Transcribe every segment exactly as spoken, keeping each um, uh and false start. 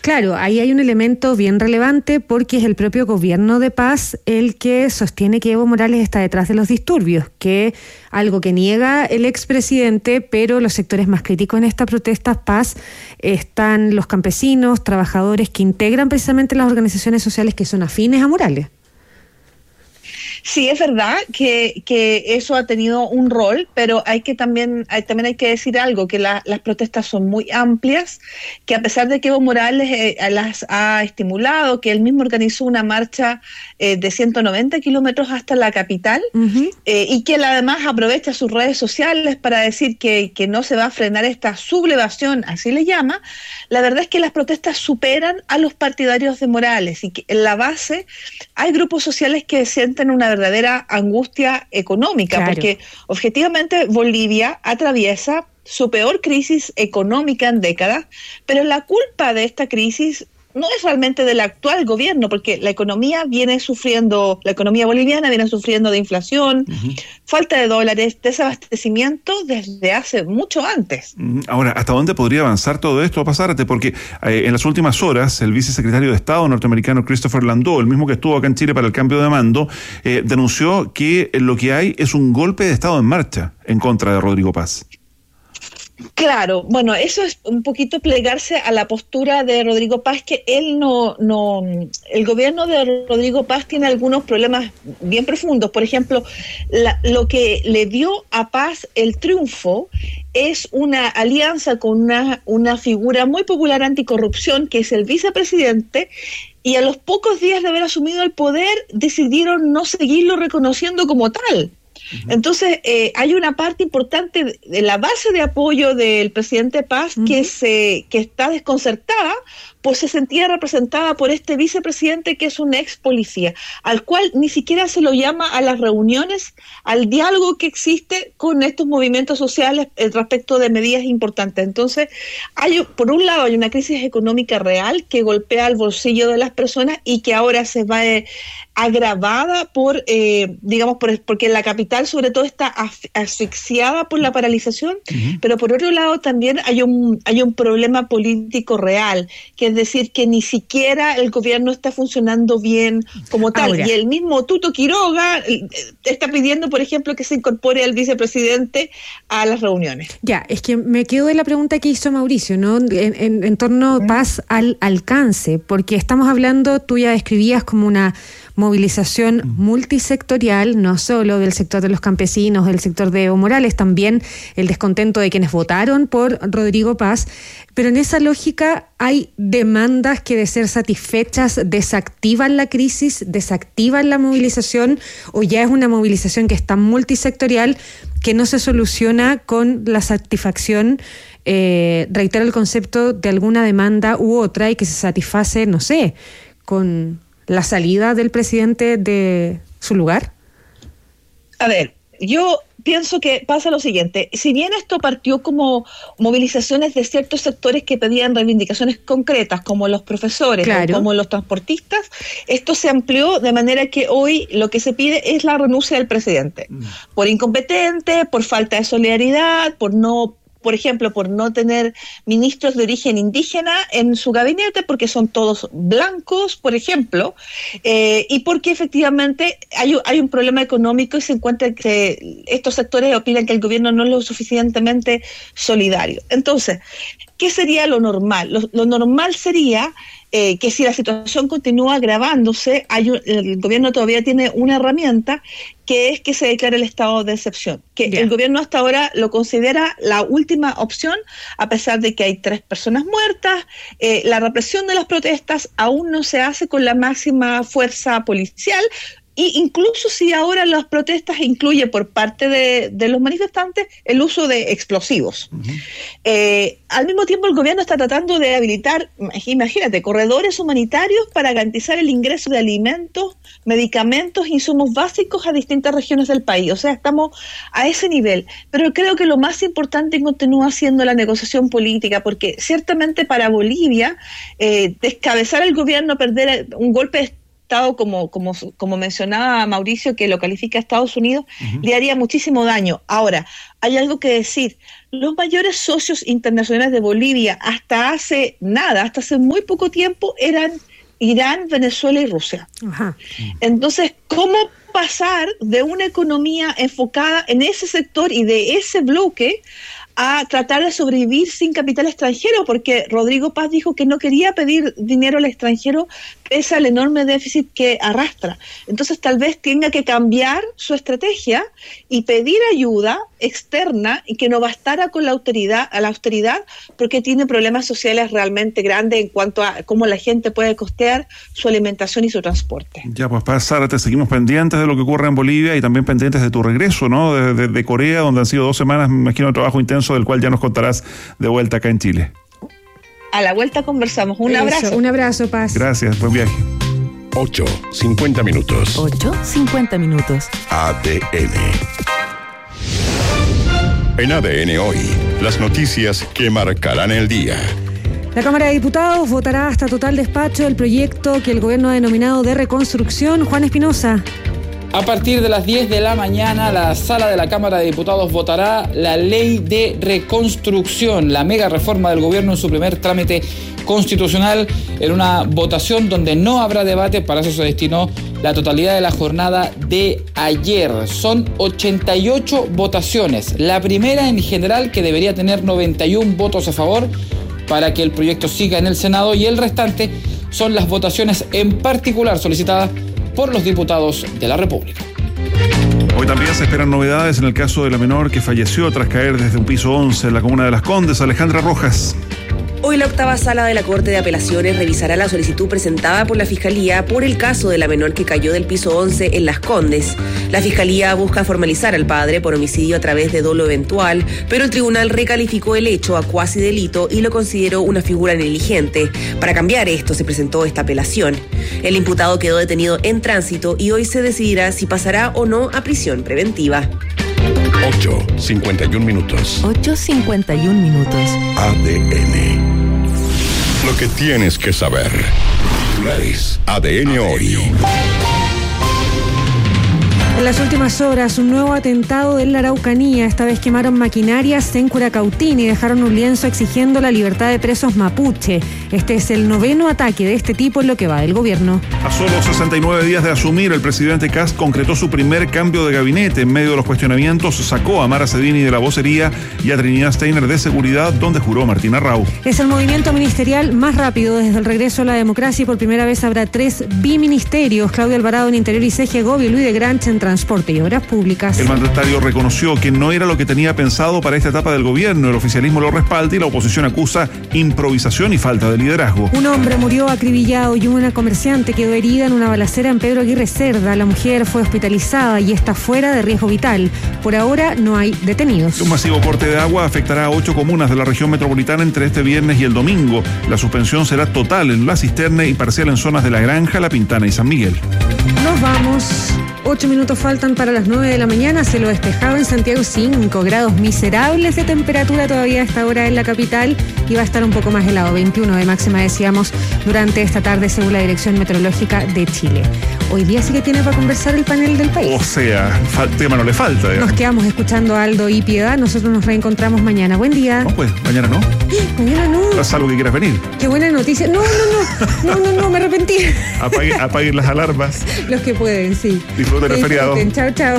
Claro, ahí hay un elemento bien relevante porque es el propio gobierno de Paz el que sostiene que Evo Morales está detrás de los disturbios, que algo que niega el expresidente, pero los sectores más críticos en estas protestas Paz están los campesinos, trabajadores que integran precisamente las organizaciones sociales que son afines a Morales. Sí, es verdad que, que eso ha tenido un rol, pero hay que también, hay, también hay que decir algo, que la, las protestas son muy amplias, que a pesar de que Evo Morales eh, las ha estimulado, que él mismo organizó una marcha eh, de ciento noventa kilómetros hasta la capital, uh-huh. eh, y que él además aprovecha sus redes sociales para decir que, que no se va a frenar esta sublevación, así le llama. La verdad es que las protestas superan a los partidarios de Morales y que en la base hay grupos sociales que sienten una verdadera angustia económica, claro. porque objetivamente Bolivia atraviesa su peor crisis económica en décadas, pero la culpa de esta crisis no es realmente del actual gobierno, porque la economía viene sufriendo, la economía boliviana viene sufriendo de inflación, uh-huh. falta de dólares, desabastecimiento desde hace mucho antes. Ahora, ¿hasta dónde podría avanzar todo esto, Pasárate? Porque eh, en las últimas horas, el vicesecretario de Estado norteamericano Christopher Landau, el mismo que estuvo acá en Chile para el cambio de mando, eh, denunció que lo que hay es un golpe de Estado en marcha en contra de Rodrigo Paz. Claro, bueno, eso es un poquito plegarse a la postura de Rodrigo Paz, que él no, no, el gobierno de Rodrigo Paz tiene algunos problemas bien profundos. Por ejemplo, la, lo que le dio a Paz el triunfo es una alianza con una, una figura muy popular anticorrupción, que es el vicepresidente, y a los pocos días de haber asumido el poder decidieron no seguirlo reconociendo como tal. Entonces, eh, hay una parte importante de la base de apoyo del presidente Paz uh-huh. que se que está desconcertada, pues se sentía representada por este vicepresidente que es un ex policía, al cual ni siquiera se lo llama a las reuniones, al diálogo que existe con estos movimientos sociales eh, respecto de medidas importantes. Entonces, hay por un lado hay una crisis económica real que golpea el bolsillo de las personas y que ahora se va eh, agravada por, eh, digamos, por, porque la capital sobre todo está as- asfixiada por la paralización, uh-huh. pero por otro lado también hay un hay un problema político real, que es decir, que ni siquiera el gobierno está funcionando bien como tal. Ahora. Y el mismo Tuto Quiroga está pidiendo, por ejemplo, que se incorpore al vicepresidente a las reuniones. Ya, es que me quedo de la pregunta que hizo Mauricio, ¿no? En, en, en torno a Paz al alcance, porque estamos hablando, tú ya describías como una movilización multisectorial, no solo del sector de los campesinos, del sector de Evo Morales, también el descontento de quienes votaron por Rodrigo Paz, pero en esa lógica hay demandas que de ser satisfechas desactivan la crisis, desactivan la movilización, o ya es una movilización que es tan multisectorial que no se soluciona con la satisfacción, eh, reitero el concepto, de alguna demanda u otra, y que se satisface, no sé, con la salida del presidente de su lugar? A ver, yo pienso que pasa lo siguiente. Si bien esto partió como movilizaciones de ciertos sectores que pedían reivindicaciones concretas, como los profesores, claro, o como los transportistas, esto se amplió de manera que hoy lo que se pide es la renuncia del presidente. Mm. Por incompetente, por falta de solidaridad, por no... por ejemplo, por no tener ministros de origen indígena en su gabinete, porque son todos blancos, por ejemplo, eh, y porque efectivamente hay, hay un problema económico y se encuentra que estos sectores opinan que el gobierno no es lo suficientemente solidario. Entonces, ¿qué sería lo normal? Lo, lo normal sería eh, que si la situación continúa agravándose, hay un, el gobierno todavía tiene una herramienta, que es que se declare el estado de excepción, que yeah. el gobierno hasta ahora lo considera la última opción, a pesar de que hay tres personas muertas. Eh, la represión de las protestas aún no se hace con la máxima fuerza policial, y incluso si ahora las protestas incluye por parte de, de los manifestantes el uso de explosivos. Uh-huh. Eh, al mismo tiempo el gobierno está tratando de habilitar, imagínate, corredores humanitarios para garantizar el ingreso de alimentos, medicamentos, insumos básicos a distintas regiones del país. O sea, estamos a ese nivel. Pero creo que lo más importante continúa siendo la negociación política, porque ciertamente para Bolivia, eh, descabezar el gobierno, perder un golpe de Estado, como, como, como mencionaba Mauricio, que lo califica a Estados Unidos, uh-huh. le haría muchísimo daño. Ahora, hay algo que decir. Los mayores socios internacionales de Bolivia hasta hace nada, hasta hace muy poco tiempo, eran Irán, Venezuela y Rusia. Ajá. Entonces, ¿cómo pasar de una economía enfocada en ese sector y de ese bloque a tratar de sobrevivir sin capital extranjero? Porque Rodrigo Paz dijo que no quería pedir dinero al extranjero pese al enorme déficit que arrastra. Entonces tal vez tenga que cambiar su estrategia y pedir ayuda externa, y que no bastara con la austeridad, a la austeridad, porque tiene problemas sociales realmente grandes en cuanto a cómo la gente puede costear su alimentación y su transporte. Ya, pues Paz Zárate, seguimos pendientes de lo que ocurre en Bolivia y también pendientes de tu regreso, ¿no? De, de, de Corea, donde han sido dos semanas, me imagino, de trabajo intenso, del cual ya nos contarás de vuelta acá en Chile. A la vuelta conversamos. Un Eso, abrazo. Un abrazo, Paz. Gracias, buen viaje. ocho, cincuenta minutos. ocho, cincuenta minutos. A D N. En A D N Hoy, las noticias que marcarán el día. La Cámara de Diputados votará hasta total despacho el proyecto que el gobierno ha denominado de reconstrucción. Juan Espinosa. A partir de las diez de la mañana, la sala de la Cámara de Diputados votará la ley de reconstrucción, la mega reforma del gobierno en su primer trámite constitucional, en una votación donde no habrá debate. Para eso se destinó la totalidad de la jornada de ayer. Son ochenta y ocho votaciones, la primera en general, que debería tener noventa y uno votos a favor para que el proyecto siga en el Senado, y el restante son las votaciones en particular solicitadas por los diputados de la República. Hoy también se esperan novedades en el caso de la menor que falleció tras caer desde un piso once en la comuna de Las Condes. Alejandra Rojas. Hoy la octava sala de la Corte de Apelaciones revisará la solicitud presentada por la Fiscalía por el caso de la menor que cayó del piso once en Las Condes. La Fiscalía busca formalizar al padre por homicidio a través de dolo eventual, pero el tribunal recalificó el hecho a cuasi delito y lo consideró una figura negligente. Para cambiar esto se presentó esta apelación. El imputado quedó detenido en tránsito y hoy se decidirá si pasará o no a prisión preventiva. ocho, cincuenta y uno minutos. ocho, cincuenta y uno minutos. A D N. Lo que tienes que saber. A D N Hoy. En las últimas horas, un nuevo atentado en la Araucanía. Esta vez quemaron maquinarias en Curacautín y dejaron un lienzo exigiendo la libertad de presos mapuche. Este es el noveno ataque de este tipo en lo que va del gobierno. A solo sesenta y nueve días de asumir, el presidente Kast concretó su primer cambio de gabinete. En medio de los cuestionamientos, sacó a Mara Cedini de la vocería y a Trinidad Steiner de seguridad, donde juró Martín Arrau. Es el movimiento ministerial más rápido desde el regreso a la democracia, y por primera vez habrá tres biministerios. Claudio Alvarado en Interior y C G Gobio, Luis de Granch en Transporte y Obras Públicas. El mandatario reconoció que no era lo que tenía pensado para esta etapa del gobierno. El oficialismo lo respalda y la oposición acusa improvisación y falta de liderazgo. Un hombre murió acribillado y una comerciante quedó herida en una balacera en Pedro Aguirre Cerda. La mujer fue hospitalizada y está fuera de riesgo vital. Por ahora no hay detenidos. Un masivo corte de agua afectará a ocho comunas de la región metropolitana entre este viernes y el domingo. La suspensión será total en La Cisterna y parcial en zonas de La Granja, La Pintana y San Miguel. Nos vamos. Ocho minutos faltan para las nueve de la mañana. Se lo despejado en Santiago, cinco grados miserables de temperatura todavía a esta hora en la capital, y va a estar un poco más helado, veintiuno de máxima decíamos durante esta tarde según la Dirección Meteorológica de Chile. Hoy día sí que tiene para conversar el panel del país. O sea, tema no le falta. Digamos. Nos quedamos escuchando a Aldo y Piedad. Nosotros nos reencontramos mañana. Buen día. No, pues, mañana no. Mañana no. ¿Haz algo que quieras venir? Qué buena noticia. No, no, no. No, no, no, me arrepentí. Apague, apaguen las alarmas. Los que pueden, sí. Disfruten el feriado. Chao, chao.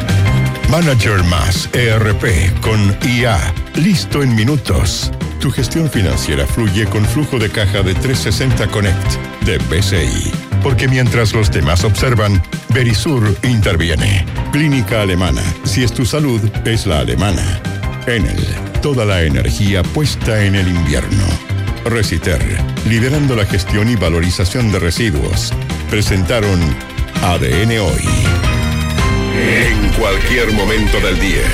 Manager Más E R P con I A. Listo en minutos. Tu gestión financiera fluye con flujo de caja de trescientos sesenta Connect de B C I. Porque mientras los demás observan, Verisur interviene. Clínica Alemana. Si es tu salud, es la alemana. Enel. Toda la energía puesta en el invierno. Reciter. Liderando la gestión y valorización de residuos. Presentaron A D N Hoy. En cualquier momento del día.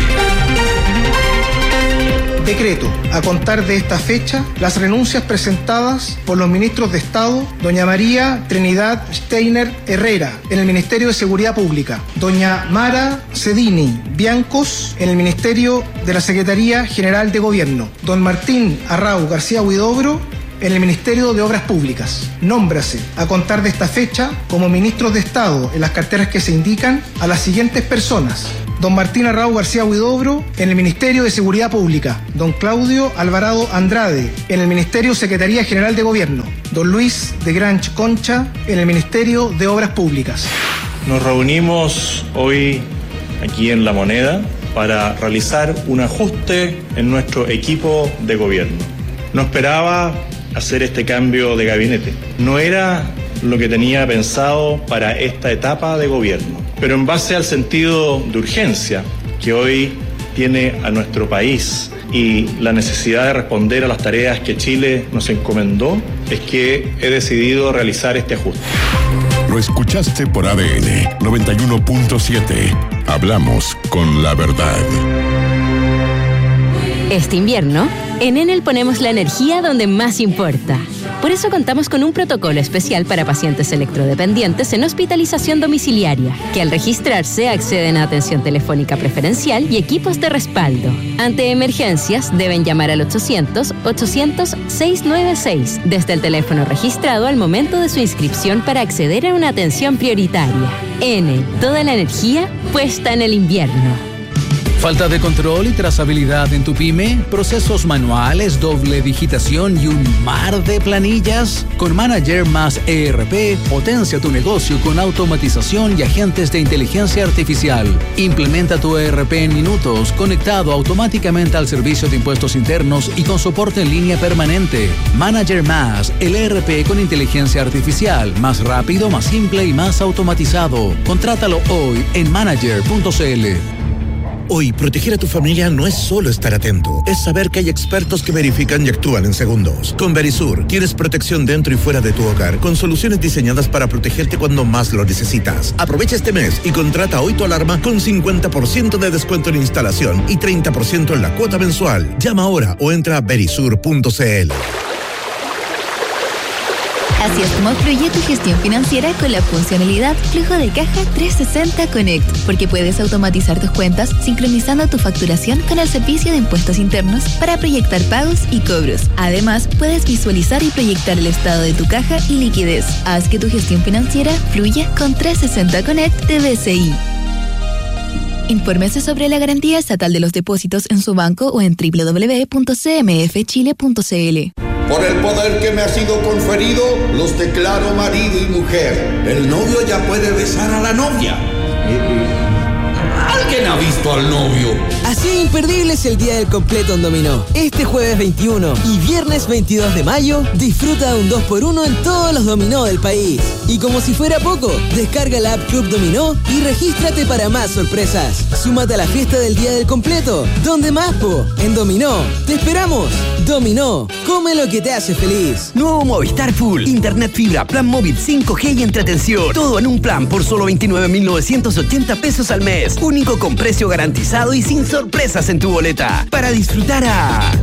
Decreto. A contar de esta fecha, las renuncias presentadas por los ministros de Estado, doña María Trinidad Steiner Herrera, en el Ministerio de Seguridad Pública, doña Mara Cedini Biancos, en el Ministerio de la Secretaría General de Gobierno, don Martín Arrau García Huidobro, en el Ministerio de Obras Públicas. Nómbrase, a contar de esta fecha, como ministros de Estado en las carteras que se indican, a las siguientes personas. Don Martín Arrau García Huidobro, en el Ministerio de Seguridad Pública. Don Claudio Alvarado Andrade, en el Ministerio Secretaría General de Gobierno. Don Luis de Granch Concha, en el Ministerio de Obras Públicas. Nos reunimos hoy aquí en La Moneda para realizar un ajuste en nuestro equipo de gobierno. No esperaba hacer este cambio de gabinete. No era lo que tenía pensado para esta etapa de gobierno. Pero en base al sentido de urgencia que hoy tiene a nuestro país y la necesidad de responder a las tareas que Chile nos encomendó, es que he decidido realizar este ajuste. Lo escuchaste por A D N noventa y uno punto siete. Hablamos con la verdad. Este invierno, en Enel ponemos la energía donde más importa. Por eso contamos con un protocolo especial para pacientes electrodependientes en hospitalización domiciliaria, que al registrarse acceden a atención telefónica preferencial y equipos de respaldo. Ante emergencias, deben llamar al ochocientos, ochocientos, seiscientos noventa y seis desde el teléfono registrado al momento de su inscripción para acceder a una atención prioritaria. Enel, toda la energía puesta en el invierno. ¿Falta de control y trazabilidad en tu pyme? ¿Procesos manuales, doble digitación y un mar de planillas? Con Manager Más E R P, potencia tu negocio con automatización y agentes de inteligencia artificial. Implementa tu E R P en minutos, conectado automáticamente al servicio de impuestos internos y con soporte en línea permanente. Manager Más, el E R P con inteligencia artificial, más rápido, más simple y más automatizado. Contrátalo hoy en manager punto c l. Hoy, proteger a tu familia no es solo estar atento, es saber que hay expertos que verifican y actúan en segundos. Con Verisur, tienes protección dentro y fuera de tu hogar, con soluciones diseñadas para protegerte cuando más lo necesitas. Aprovecha este mes y contrata hoy tu alarma con cincuenta por ciento de descuento en instalación y treinta por ciento en la cuota mensual. Llama ahora o entra a verisur punto c l. Así es como fluye tu gestión financiera con la funcionalidad Flujo de Caja trescientos sesenta Connect, porque puedes automatizar tus cuentas sincronizando tu facturación con el servicio de impuestos internos para proyectar pagos y cobros. Además, puedes visualizar y proyectar el estado de tu caja y liquidez. Haz que tu gestión financiera fluya con trescientos sesenta Connect de B C I. Infórmese sobre la garantía estatal de los depósitos en su banco o en doble u doble u doble u punto c m f chile punto c l. Por el poder que me ha sido conferido, los declaro marido y mujer. El novio ya puede besar a la novia. ¿Alguien ha visto al novio? Así de imperdible es el Día del Completo en Dominó. Este jueves veintiuno y viernes veintidós de mayo, disfruta de un dos por uno en todos los dominó del país. Y como si fuera poco, descarga la app Club Dominó y regístrate para más sorpresas. Súmate a la fiesta del Día del Completo. ¿Dónde más, po? En Dominó. ¡Te esperamos! Dominó. Come lo que te hace feliz. Nuevo Movistar Full. Internet fibra, plan móvil cinco G y entretención. Todo en un plan por solo veintinueve mil novecientos ochenta pesos al mes. Único con precio garantizado y sin sorpresas en tu boleta. Para disfrutar a...